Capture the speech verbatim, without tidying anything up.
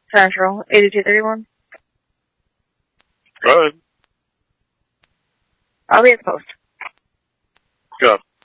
Central, eighty-two thirty-one. Go ahead. I'll be at the post. Go.